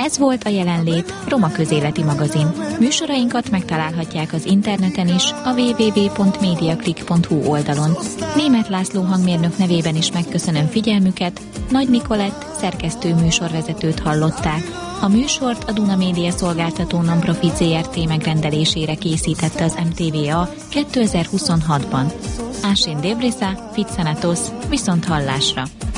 Ez volt a Jelenlét, Roma Közéleti Magazin. Műsorainkat megtalálhatják az interneten is, a www.mediaclick.hu oldalon. Németh László hangmérnök nevében is megköszönöm figyelmüket, Nagy Nikolett szerkesztő műsorvezetőt hallották. A műsort a Duna Média szolgáltató non-profit ZRT megrendelésére készítette az MTVA 2026-ban. Ásén Débrisa, Fitzanatos, viszont hallásra!